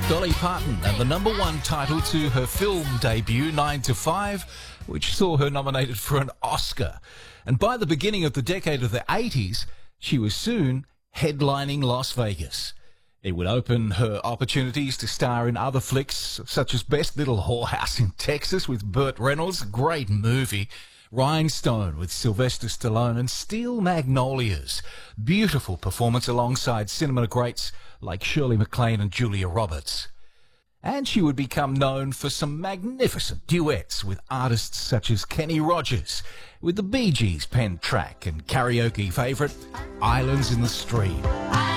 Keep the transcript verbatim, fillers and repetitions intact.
Dolly Parton and the number one title to her film debut, nine to five, which saw her nominated for an Oscar. And by the beginning of the decade of the eighties, she was soon headlining Las Vegas. It would open her opportunities to star in other flicks, such as Best Little Whorehouse in Texas with Burt Reynolds, great movie, Rhinestone with Sylvester Stallone, and Steel Magnolias, beautiful performance alongside cinema greats like Shirley MacLaine and Julia Roberts. And she would become known for some magnificent duets with artists such as Kenny Rogers, with the Bee Gees penned track and karaoke favourite Islands in the Stream.